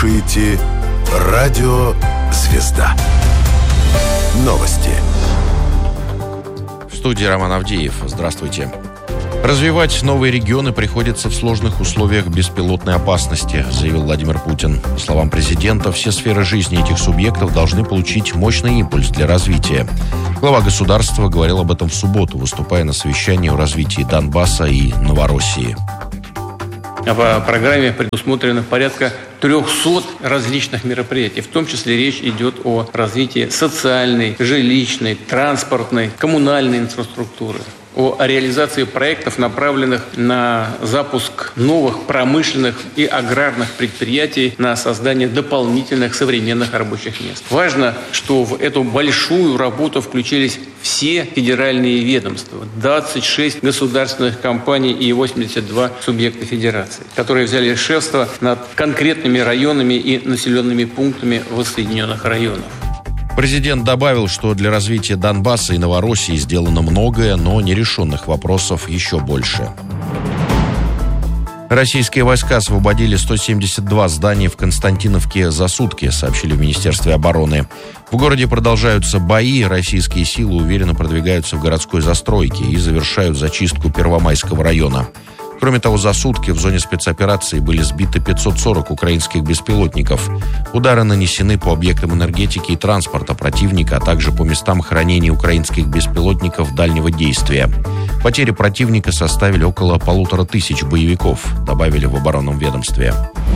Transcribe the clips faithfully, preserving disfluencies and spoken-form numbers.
слушаете Радио «Звезда». Новости. В студии Роман Авдеев. Здравствуйте. Развивать новые регионы приходится в сложных условиях беспилотной опасности, заявил Владимир Путин. По словам президента, все сферы жизни этих субъектов должны получить мощный импульс для развития. Глава государства говорил об этом в субботу, выступая на совещании о развитии Донбасса и Новороссии. В программе предусмотрено порядка трехсот различных мероприятий. В том числе речь идет о развитии социальной, жилищной, транспортной, коммунальной инфраструктуры, о реализации проектов, направленных на запуск новых промышленных и аграрных предприятий, на создание дополнительных современных рабочих мест. Важно, что в эту большую работу включились все федеральные ведомства, двадцать шесть государственных компаний и восемьдесят два субъекта федерации, которые взяли шефство над конкретными районами и населенными пунктами воссоединенных районов. Президент добавил, что для развития Донбасса и Новороссии сделано многое, но нерешенных вопросов еще больше. Российские войска освободили сто семьдесят два здания в Константиновке за сутки, сообщили в Министерстве обороны. В городе продолжаются бои, российские силы уверенно продвигаются в городской застройке и завершают зачистку Первомайского района. Кроме того, за сутки в зоне спецоперации были сбиты пятьсот сорок украинских беспилотников. Удары нанесены по объектам энергетики и транспорта противника, а также по местам хранения украинских беспилотников дальнего действия. Потери противника составили около полутора тысяч боевиков, добавили в оборонном ведомстве.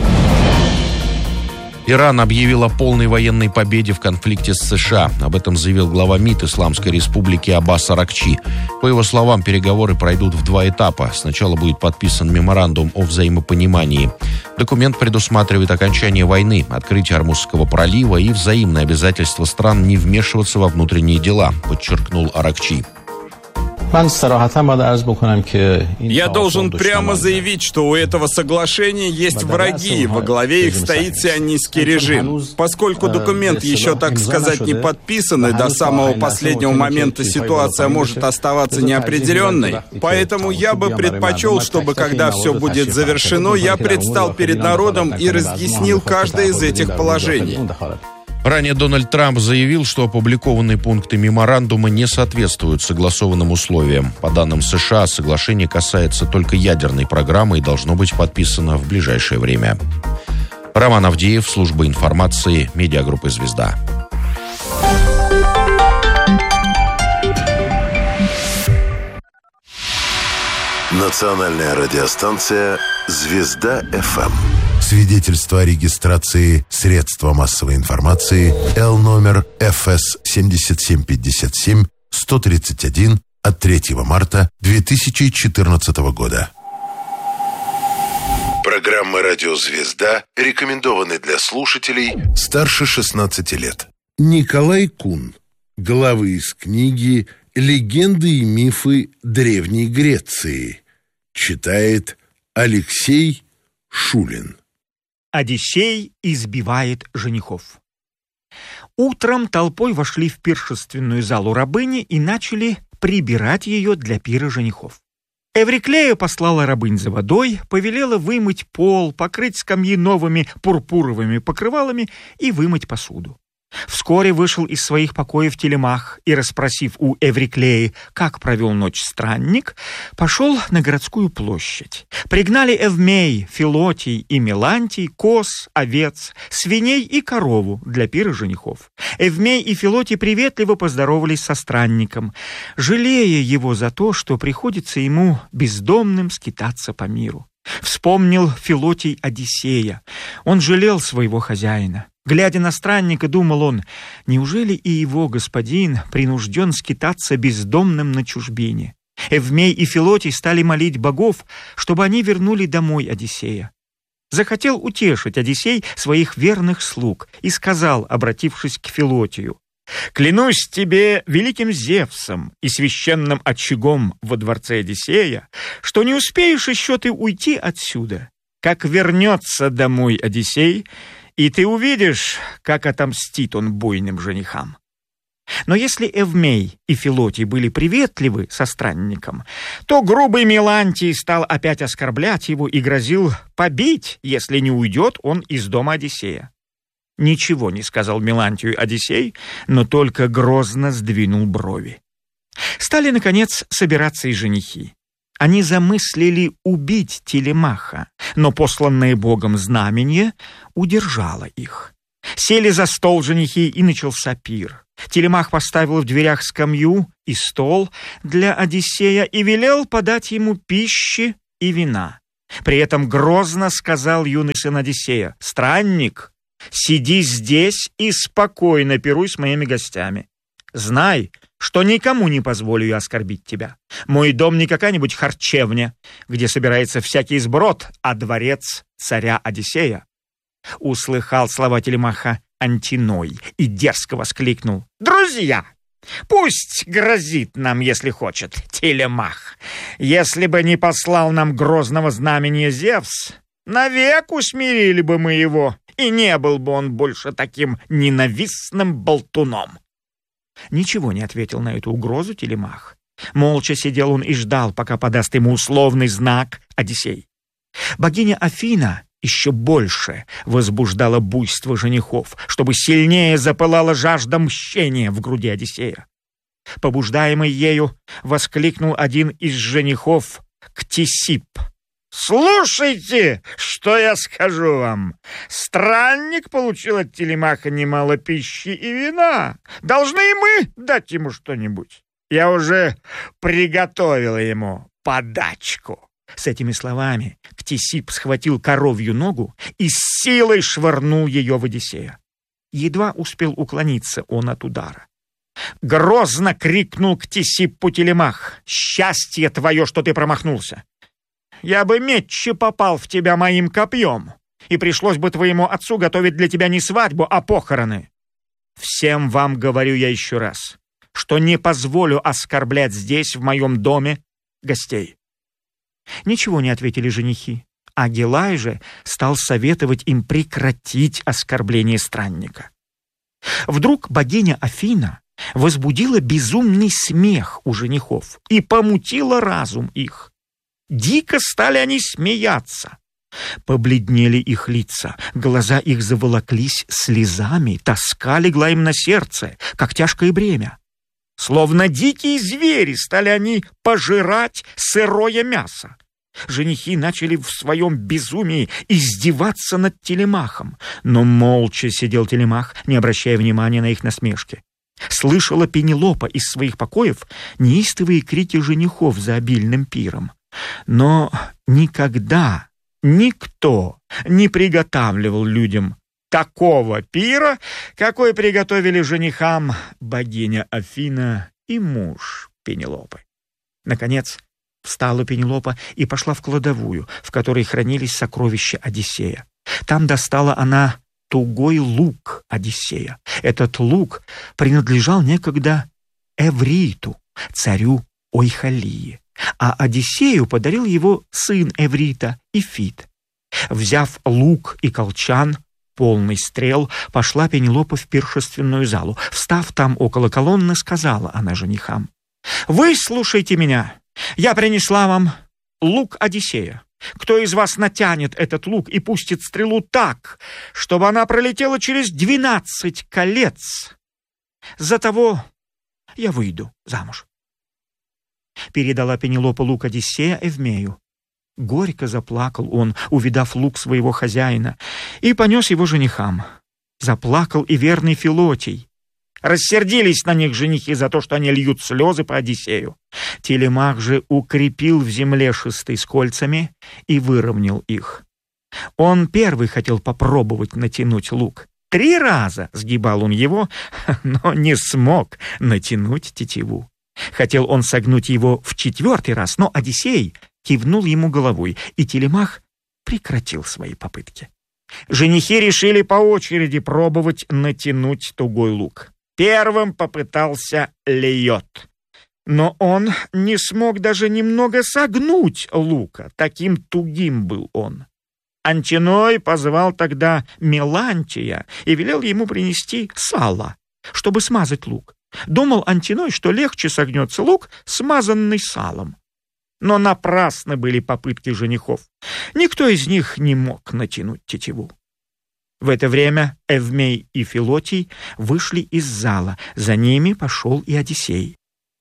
Иран объявил о полной военной победе в конфликте с США. Об этом заявил глава МИД Исламской Республики Аббас Аракчи. По его словам, переговоры пройдут в два этапа. Сначала будет подписан меморандум о взаимопонимании. Документ предусматривает окончание войны, открытие Ормузского пролива и взаимное обязательство стран не вмешиваться во внутренние дела, подчеркнул Аракчи. Я должен прямо заявить, что у этого соглашения есть враги, и во главе их стоит сионистский режим. Поскольку документ еще, так сказать, не подписан, и до самого последнего момента ситуация может оставаться неопределенной, поэтому я бы предпочел, чтобы, когда все будет завершено, я предстал перед народом и разъяснил каждое из этих положений. Ранее Дональд Трамп заявил, что опубликованные пункты меморандума не соответствуют согласованным условиям. По данным США, соглашение касается только ядерной программы и должно быть подписано в ближайшее время. Роман Авдеев, служба информации, медиагруппы «Звезда». Национальная радиостанция «Звезда-ФМ». Свидетельство о регистрации средства массовой информации Л номер Ф С семь семь пять семь сто тридцать один от третьего марта две тысячи четырнадцатого года. Программа «Радио Звезда» рекомендованы для слушателей старше шестнадцати лет. Николай Кун. Главы из книги «Легенды и мифы Древней Греции». Читает Алексей Шулин. Одиссей избивает женихов. Утром толпой вошли в пиршественную залу рабыни и начали прибирать ее для пира женихов. Эвриклея послала рабынь за водой, повелела вымыть пол, покрыть скамьи новыми пурпуровыми покрывалами и вымыть посуду. Вскоре вышел из своих покоев Телемах и, расспросив у Эвриклеи, как провел ночь странник, пошел на городскую площадь. Пригнали Эвмей, Филотий и Мелантий коз, овец, свиней и корову для пира женихов. Эвмей и Филотий приветливо поздоровались со странником, жалея его за то, что приходится ему бездомным скитаться по миру. Вспомнил Филотий Одиссея. Он жалел своего хозяина. Глядя на странника, думал он, неужели и его господин принужден скитаться бездомным на чужбине? Эвмей и Филотий стали молить богов, чтобы они вернули домой Одиссея. Захотел утешить Одиссей своих верных слуг и сказал, обратившись к Филотию: «Клянусь тебе великим Зевсом и священным очагом во дворце Одиссея, что не успеешь еще ты уйти отсюда. Как вернется домой Одиссей, и ты увидишь, как отомстит он буйным женихам». Но если Эвмей и Филотий были приветливы со странником, то грубый Мелантий стал опять оскорблять его и грозил побить, если не уйдет он из дома Одиссея. Ничего не сказал Мелантию Одиссей, но только грозно сдвинул брови. Стали, наконец, собираться и женихи. Они замыслили убить Телемаха, но посланное Богом знамение удержало их. Сели за стол женихи, и начался пир. Телемах поставил в дверях скамью и стол для Одиссея и велел подать ему пищи и вина. При этом грозно сказал юный сын Одиссея: «Странник, сиди здесь и спокойно пируй с моими гостями. Знай, что никому не позволю я оскорбить тебя. Мой дом не какая-нибудь харчевня, где собирается всякий сброд, а дворец царя Одиссея». Услыхал слова Телемаха Антиной и дерзко воскликнул: «Друзья, пусть грозит нам, если хочет, Телемах. Если бы не послал нам грозного знамения Зевс, навек усмирили бы мы его, и не был бы он больше таким ненавистным болтуном». Ничего не ответил на эту угрозу Телемах. Молча сидел он и ждал, пока подаст ему условный знак Одиссей. Богиня Афина еще больше возбуждала буйство женихов, чтобы сильнее запылала жажда мщения в груди Одиссея. Побуждаемый ею, воскликнул один из женихов Ктисип: «Слушайте, что я скажу вам. Странник получил от Телемаха немало пищи и вина. Должны и мы дать ему что-нибудь. Я уже приготовила ему подачку». С этими словами Ктисип схватил коровью ногу и с силой швырнул ее в Одиссея. Едва успел уклониться он от удара. Грозно крикнул Ктисиппу Телемах: «Счастье твое, что ты промахнулся! Я бы метче попал в тебя моим копьем, и пришлось бы твоему отцу готовить для тебя не свадьбу, а похороны. Всем вам говорю я еще раз, что не позволю оскорблять здесь, в моем доме, гостей». Ничего не ответили женихи, а Гелай же стал советовать им прекратить оскорбление странника. Вдруг богиня Афина возбудила безумный смех у женихов и помутила разум их. Дико стали они смеяться. Побледнели их лица, глаза их заволоклись слезами, тоска легла им на сердце, как тяжкое бремя. Словно дикие звери стали они пожирать сырое мясо. Женихи начали в своем безумии издеваться над Телемахом, но молча сидел Телемах, не обращая внимания на их насмешки. Слышала Пенелопа из своих покоев неистовые крики женихов за обильным пиром. Но никогда никто не приготавливал людям такого пира, какой приготовили женихам богиня Афина и муж Пенелопы. Наконец встала Пенелопа и пошла в кладовую, в которой хранились сокровища Одиссея. Там достала она тугой лук Одиссея. Этот лук принадлежал некогда Эвриту, царю Ойхалии, а Одиссею подарил его сын Эврита Ифит. Взяв лук и колчан, полный стрел, пошла Пенелопа в пиршественную залу. Встав там около колонны, сказала она женихам: «Выслушайте меня, я принесла вам лук Одиссея. Кто из вас натянет этот лук и пустит стрелу так, чтобы она пролетела через двенадцать колец, за того я выйду замуж». Передала Пенелопа лук Одиссея Эвмею. Горько заплакал он, увидав лук своего хозяина, и понес его женихам. Заплакал и верный Филотий. Рассердились на них женихи за то, что они льют слезы по Одиссею. Телемах же укрепил в земле шесты с кольцами и выровнял их. Он первый хотел попробовать натянуть лук. Три раза сгибал он его, но не смог натянуть тетиву. Хотел он согнуть его в четвертый раз, но Одиссей кивнул ему головой, и Телемах прекратил свои попытки. Женихи решили по очереди пробовать натянуть тугой лук. Первым попытался Леот, но он не смог даже немного согнуть лука, таким тугим был он. Антиной позвал тогда Мелантия и велел ему принести сало, чтобы смазать лук. Думал Антиной, что легче согнется лук, смазанный салом. Но напрасны были попытки женихов. Никто из них не мог натянуть тетиву. В это время Эвмей и Филотий вышли из зала. За ними пошел и Одиссей.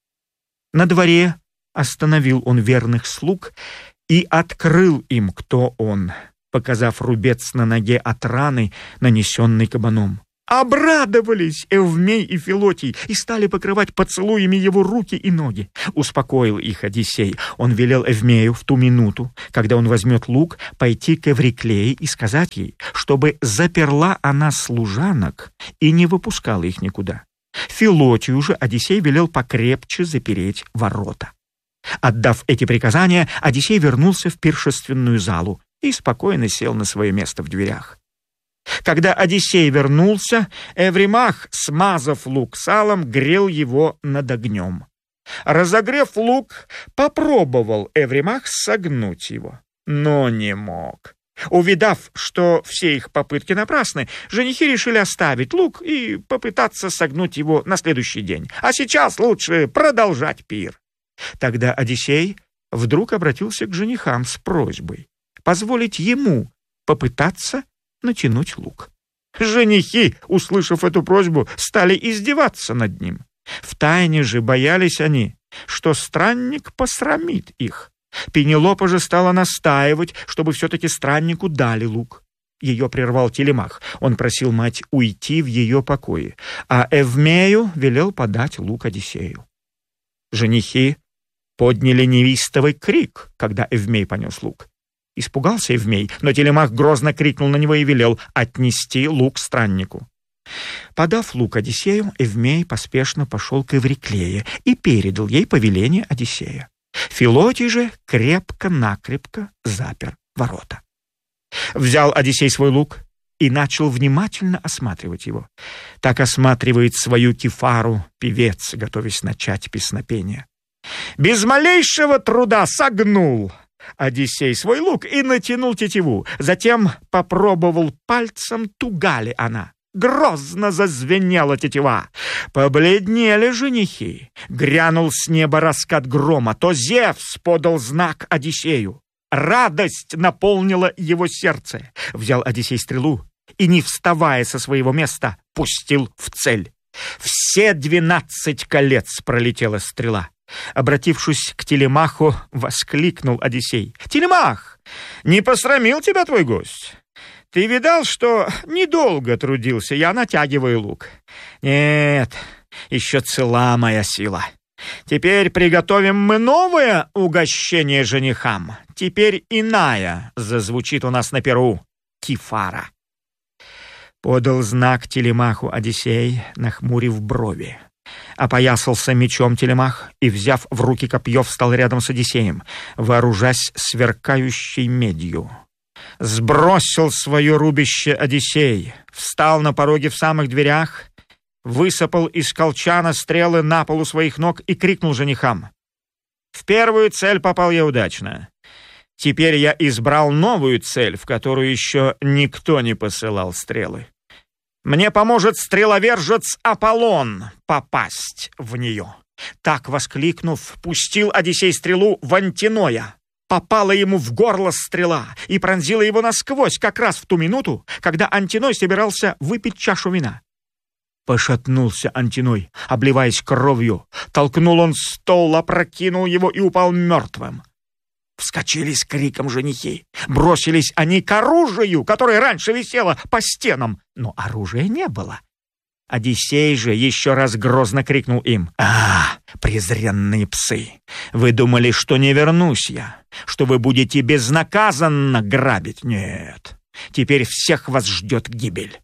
На дворе остановил он верных слуг и открыл им, кто он, показав рубец на ноге от раны, нанесенной кабаном. Обрадовались Эвмей и Филотий и стали покрывать поцелуями его руки и ноги. Успокоил их Одиссей. Он велел Эвмею в ту минуту, когда он возьмет лук, пойти к Эвриклее и сказать ей, чтобы заперла она служанок и не выпускала их никуда. Филотию же Одиссей велел покрепче запереть ворота. Отдав эти приказания, Одиссей вернулся в пиршественную залу и спокойно сел на свое место в дверях. Когда Одиссей вернулся, Эвримах, смазав лук салом, грел его над огнем. Разогрев лук, попробовал Эвримах согнуть его, но не мог. Увидав, что все их попытки напрасны, женихи решили оставить лук и попытаться согнуть его на следующий день. А сейчас лучше продолжать пир. Тогда Одиссей вдруг обратился к женихам с просьбой позволить ему попытаться натянуть лук. Женихи, услышав эту просьбу, стали издеваться над ним. Втайне же боялись они, что странник посрамит их. Пенелопа же стала настаивать, чтобы все-таки страннику дали лук. Ее прервал Телемах. Он просил мать уйти в ее покое, а Эвмею велел подать лук Одиссею. Женихи подняли неистовый крик, когда Эвмей понес лук. Испугался Эвмей, но Телемах грозно крикнул на него и велел отнести лук страннику. Подав лук Одиссею, Эвмей поспешно пошел к Эвриклее и передал ей повеление Одиссея. Филотий же крепко-накрепко запер ворота. Взял Одиссей свой лук и начал внимательно осматривать его. Так осматривает свою кефару певец, готовясь начать песнопение. Без малейшего труда согнул Одиссей свой лук и натянул тетиву. Затем попробовал пальцем, туга ли она. Грозно зазвенела тетива. Побледнели женихи. Грянул с неба раскат грома. То Зевс подал знак Одиссею. Радость наполнила его сердце. Взял Одиссей стрелу и, не вставая со своего места, пустил в цель. Все двенадцать колец пролетела стрела. Обратившись к Телемаху, воскликнул Одиссей: «Телемах, не посрамил тебя твой гость? Ты видал, что недолго трудился я, натягиваю лук? Нет, еще цела моя сила. Теперь приготовим мы новое угощение женихам. Теперь иная зазвучит у нас на перу — кефара». Подал знак Телемаху Одиссей, нахмурив брови. Опоясался мечом Телемах и, взяв в руки копье, встал рядом с Одиссеем, вооружаясь сверкающей медью. Сбросил свое рубище Одиссей, встал на пороге в самых дверях, высыпал из колчана стрелы на пол у своих ног и крикнул женихам: «В первую цель попал я удачно. Теперь я избрал новую цель, в которую еще никто не посылал стрелы. Мне поможет стреловержец Аполлон попасть в нее». Так, воскликнув, пустил Одиссей стрелу в Антиноя. Попала ему в горло стрела и пронзила его насквозь как раз в ту минуту, когда Антиной собирался выпить чашу вина. Пошатнулся Антиной, обливаясь кровью. Толкнул он стол, опрокинул его и упал мертвым. Вскочили с криком женихи. Бросились они к оружию, которое раньше висело по стенам, но оружия не было. Одиссей же еще раз грозно крикнул им: «А, презренные псы! Вы думали, что не вернусь я, что вы будете безнаказанно грабить? Нет, теперь всех вас ждет гибель».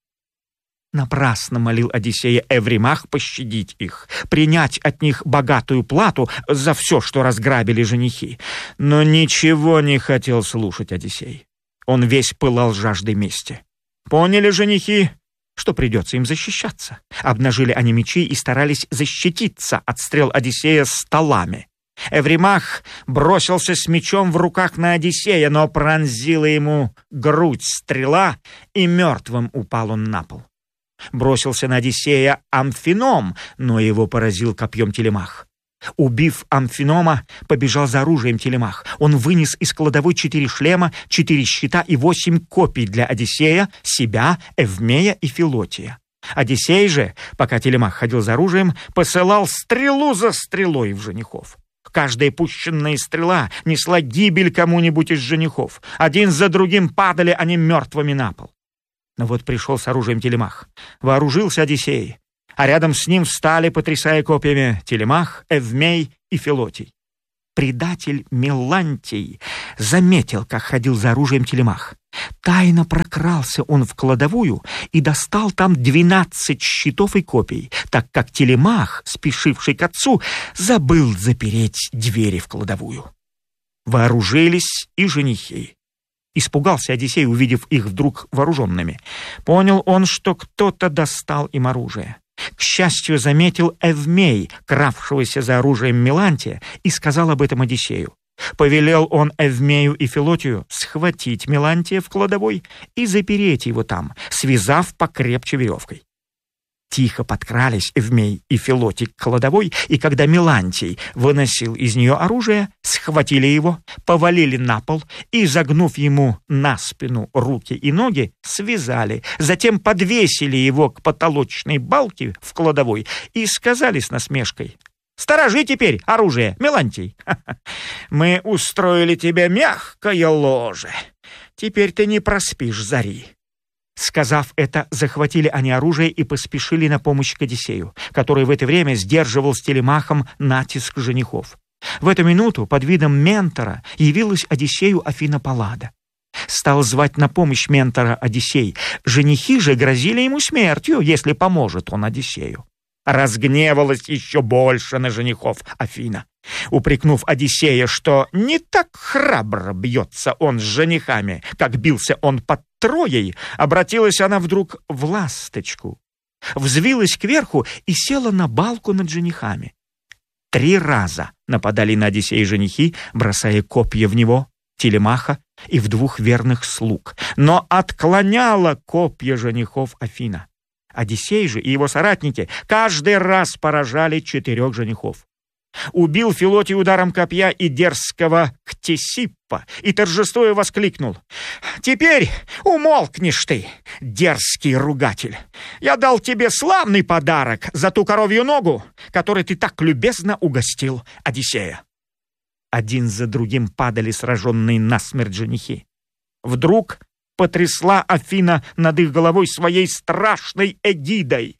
Напрасно молил Одиссея Эвримах пощадить их, принять от них богатую плату за все, что разграбили женихи. Но ничего не хотел слушать Одиссей. Он весь пылал жаждой мести. Поняли женихи, что придется им защищаться. Обнажили они мечи и старались защититься от стрел Одиссея столами. Эвримах бросился с мечом в руках на Одиссея, но пронзила ему грудь стрела, и мертвым упал он на пол. Бросился на Одиссея Амфином, но его поразил копьем Телемах. Убив Амфинома, побежал за оружием Телемах. Он вынес из кладовой четыре шлема, четыре щита и восемь копий для Одиссея, себя, Эвмея и Филотия. Одиссей же, пока Телемах ходил за оружием, посылал стрелу за стрелой в женихов. Каждая пущенная стрела несла гибель кому-нибудь из женихов. Один за другим падали они мертвыми на пол. Но вот пришел с оружием Телемах. Вооружился Одиссей, а рядом с ним встали, потрясая копьями, Телемах, Эвмей и Филотий. Предатель Мелантий заметил, как ходил за оружием Телемах. Тайно прокрался он в кладовую и достал там двенадцать щитов и копий, так как Телемах, спешивший к отцу, забыл запереть двери в кладовую. Вооружились и женихи. Испугался Одиссей, увидев их вдруг вооруженными. Понял он, что кто-то достал им оружие. К счастью, заметил Эвмей, кравшегося за оружием Мелантия, и сказал об этом Одиссею. Повелел он Эвмею и Филотию схватить Мелантия в кладовой и запереть его там, связав покрепче веревкой. Тихо подкрались Эвмей и Филотий к кладовой, и когда Мелантий выносил из нее оружие, схватили его, повалили на пол и, загнув ему на спину руки и ноги, связали, затем подвесили его к потолочной балке в кладовой и сказали с насмешкой: «Сторожи теперь оружие, Мелантий! Мы устроили тебе мягкое ложе, теперь ты не проспишь зари». Сказав это, захватили они оружие и поспешили на помощь к Одиссею, который в это время сдерживал с Телемахом натиск женихов. В эту минуту под видом ментора явилась Одиссею Афина Паллада. Стал звать на помощь ментора Одиссей. Женихи же грозили ему смертью, если поможет он Одиссею. Разгневалась еще больше на женихов Афина, упрекнув Одиссея, что не так храбро бьется он с женихами, как бился он под Троей, обратилась она вдруг в ласточку, взвилась кверху и села на балку над женихами. Три раза нападали на Одиссея женихи, бросая копья в него, Телемаха и в двух верных слуг, но отклоняла копья женихов Афина. Одиссей же и его соратники каждый раз поражали четырех женихов. Убил Филотий ударом копья и дерзкого Ктесиппа, и торжествуя воскликнул: «Теперь умолкнешь ты, дерзкий ругатель! Я дал тебе славный подарок за ту коровью ногу, которой ты так любезно угостил Одиссея». Один за другим падали сраженные насмерть женихи. Вдруг потрясла Афина над их головой своей страшной эгидой.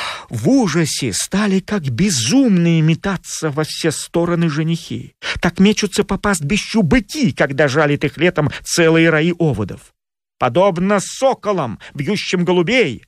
В ужасе стали как безумные метаться во все стороны женихи. Так мечутся по пастбищу быки, когда жалит их летом целые раи оводов. Подобно соколам, бьющим голубей,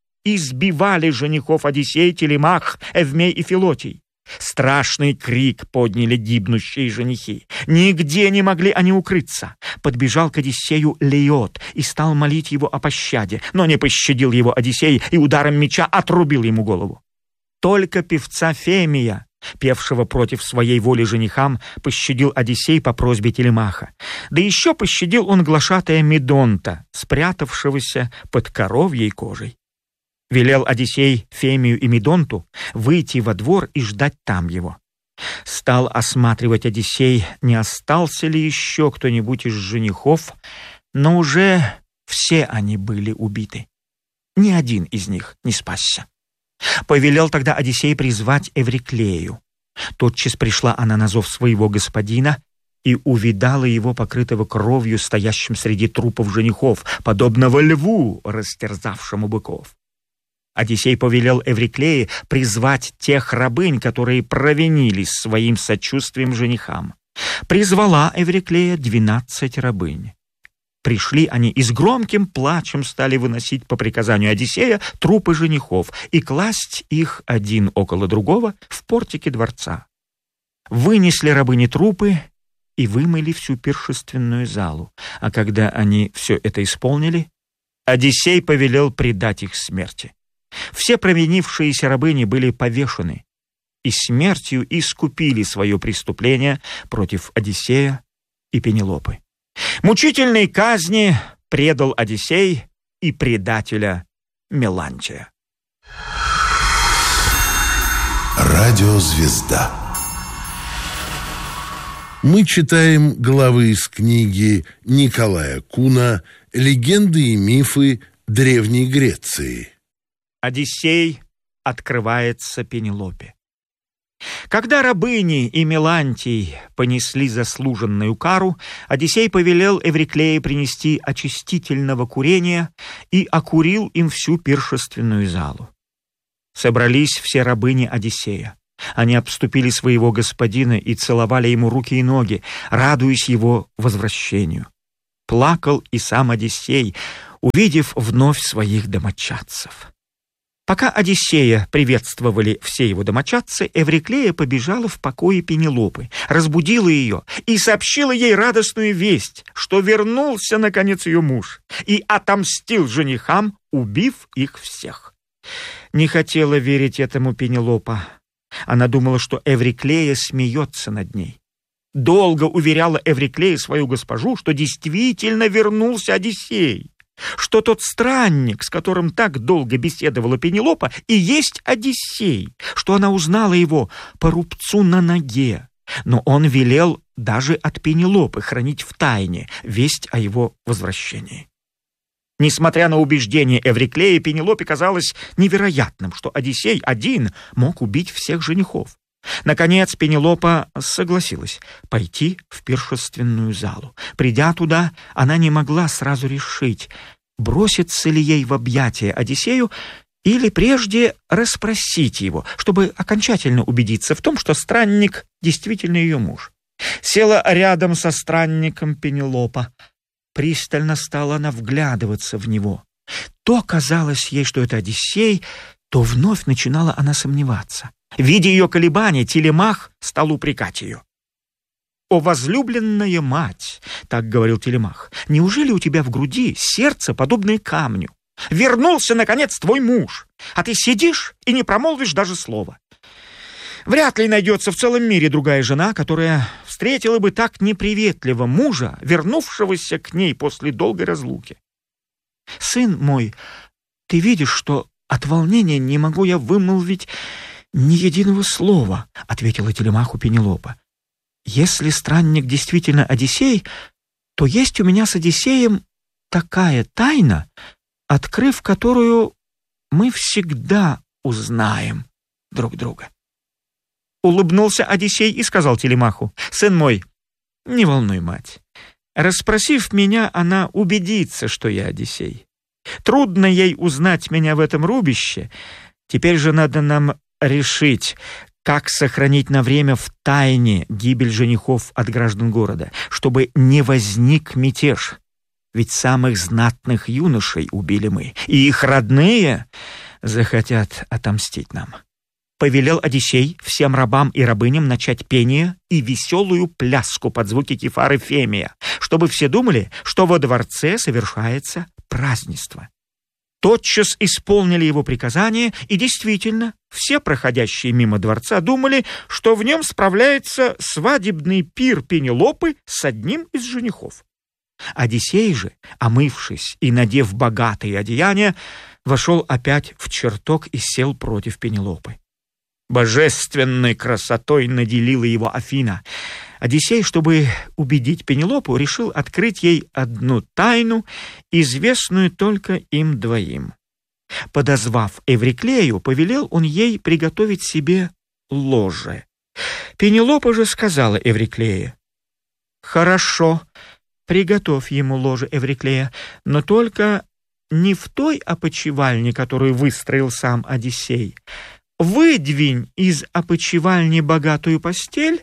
избивали женихов Одиссей, Телемах, Эвмей и Филотий. Страшный крик подняли гибнущие женихи. Нигде не могли они укрыться. Подбежал к Одиссею Леот и стал молить его о пощаде, но не пощадил его Одиссей и ударом меча отрубил ему голову. Только певца Фемия, певшего против своей воли женихам, пощадил Одиссей по просьбе Телемаха. Да еще пощадил он глашатая Медонта, спрятавшегося под коровьей кожей. Велел Одиссей Фемию и Медонту выйти во двор и ждать там его. Стал осматривать Одиссей, не остался ли еще кто-нибудь из женихов, но уже все они были убиты. Ни один из них не спасся. Повелел тогда Одиссей призвать Эвриклею. Тотчас пришла она на зов своего господина и увидала его покрытого кровью, стоящим среди трупов женихов, подобного льву, растерзавшему быков. Одиссей повелел Эвриклее призвать тех рабынь, которые провинились своим сочувствием женихам. Призвала Эвриклея двенадцать рабынь. Пришли они и с громким плачем стали выносить по приказанию Одиссея трупы женихов и класть их один около другого в портике дворца. Вынесли рабыни трупы и вымыли всю пиршественную залу, а когда они все это исполнили, Одиссей повелел предать их смерти. Все провинившиеся рабыни были повешены и смертью искупили свое преступление против Одиссея и Пенелопы. Мучительной казни предал Одиссей и предателя Мелантия. Радиозвезда. Мы читаем главы из книги Николая Куна «Легенды и мифы Древней Греции». Одиссей открывается Пенелопе. Когда рабыни и Мелантий понесли заслуженную кару, Одиссей повелел Эвриклее принести очистительного курения и окурил им всю пиршественную залу. Собрались все рабыни Одиссея. Они обступили своего господина и целовали ему руки и ноги, радуясь его возвращению. Плакал и сам Одиссей, увидев вновь своих домочадцев. Пока Одиссея приветствовали все его домочадцы, Эвриклея побежала в покое Пенелопы, разбудила ее и сообщила ей радостную весть, что вернулся, наконец, ее муж и отомстил женихам, убив их всех. Не хотела верить этому Пенелопа. Она думала, что Эвриклея смеется над ней. Долго уверяла Эвриклея свою госпожу, что действительно вернулся Одиссей, что тот странник, с которым так долго беседовала Пенелопа, и есть Одиссей, что она узнала его по рубцу на ноге, но он велел даже от Пенелопы хранить в тайне весть о его возвращении. Несмотря на убеждение Эвриклеи, Пенелопе казалось невероятным, что Одиссей один мог убить всех женихов. Наконец Пенелопа согласилась пойти в пиршественную залу. Придя туда, она не могла сразу решить, бросится ли ей в объятия Одиссею или прежде расспросить его, чтобы окончательно убедиться в том, что странник действительно ее муж. Села рядом со странником Пенелопа. Пристально стала она вглядываться в него. То казалось ей, что это Одиссей, то вновь начинала она сомневаться. Видя ее колебания, Телемах стал упрекать ее. «О, возлюбленная мать!» — так говорил Телемах. «Неужели у тебя в груди сердце, подобное камню? Вернулся, наконец, твой муж, а ты сидишь и не промолвишь даже слова. Вряд ли найдется в целом мире другая жена, которая встретила бы так неприветливо мужа, вернувшегося к ней после долгой разлуки. Сын мой, ты видишь, что от волнения не могу я вымолвить ни единого слова», — ответила Телемаху Пенелопа. «Если странник действительно Одиссей, то есть у меня с Одиссеем такая тайна, открыв которую мы всегда узнаем друг друга». Улыбнулся Одиссей и сказал Телемаху: «Сын мой, не волнуй мать. Расспросив меня, она убедится, что я Одиссей. Трудно ей узнать меня в этом рубище. Теперь же надо нам решить, как сохранить на время в тайне гибель женихов от граждан города, чтобы не возник мятеж. Ведь самых знатных юношей убили мы, и их родные захотят отомстить нам». Повелел Одиссей всем рабам и рабыням начать пение и веселую пляску под звуки кефары Фемия, чтобы все думали, что во дворце совершается празднество. Тотчас исполнили его приказание, и действительно, все проходящие мимо дворца думали, что в нем справляется свадебный пир Пенелопы с одним из женихов. Одиссей же, омывшись и надев богатые одеяния, вошел опять в чертог и сел против Пенелопы. Божественной красотой наделила его Афина. Одиссей, чтобы убедить Пенелопу, решил открыть ей одну тайну, известную только им двоим. Подозвав Эвриклею, повелел он ей приготовить себе ложе. Пенелопа же сказала Эвриклее: «Хорошо, приготовь ему ложе, Эвриклея, но только не в той опочивальне, которую выстроил сам Одиссей. Выдвинь из опочивальни богатую постель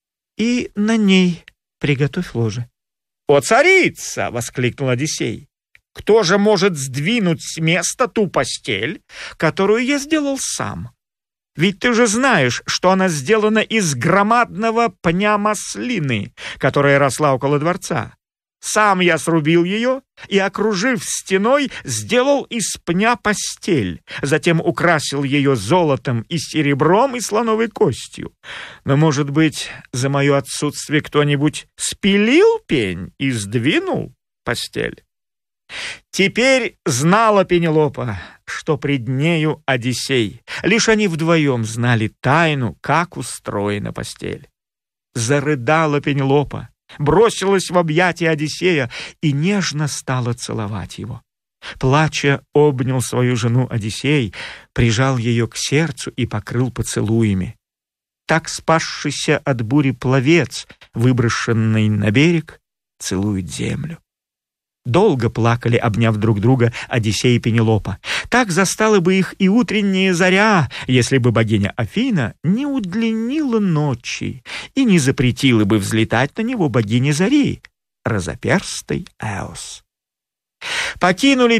и на ней приготовь ложе». «О, царица!» — воскликнул Одиссей. «Кто же может сдвинуть с места ту постель, которую я сделал сам? Ведь ты же знаешь, что она сделана из громадного пня маслины, которая росла около дворца. Сам я срубил ее и, окружив стеной, сделал из пня постель, затем украсил ее золотом и серебром и слоновой костью. Но, может быть, за мое отсутствие кто-нибудь спилил пень и сдвинул постель?» Теперь знала Пенелопа, что пред нею Одиссей. Лишь они вдвоем знали тайну, как устроена постель. Зарыдала Пенелопа, бросилась в объятия Одиссея и нежно стала целовать его. Плача, обнял свою жену Одиссей, прижал ее к сердцу и покрыл поцелуями. Так спасшийся от бури пловец, выброшенный на берег, целует землю. Долго плакали, обняв друг друга, Одиссей и Пенелопа. Так застала бы их и утренняя заря, если бы богиня Афина не удлинила ночи и не запретила бы взлетать на него богине зари, разоперстой Эос. Покинули